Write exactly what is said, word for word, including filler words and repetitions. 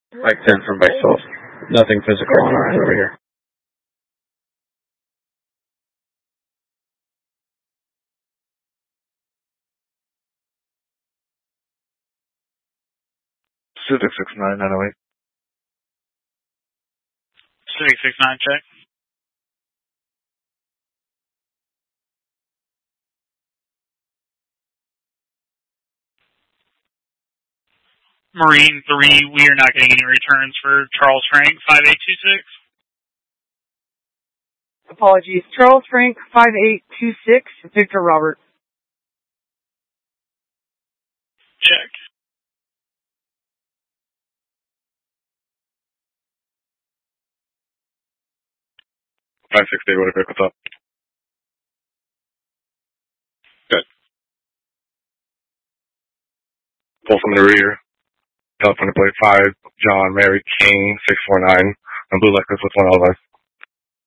Mike ten from base twelve. Nothing physical on our end over here. Civic six nine nine oh eight. Civic six nine, check. Marine three, we are not getting any returns for Charles Frank, five eight two six. Apologies. Charles Frank, five eight two six, Victor Robert. Check. five six eight, whatever, what's up? Good. Pull from the rear. California plate five, John Mary King, six four nine, on Blue Lexus with one L S.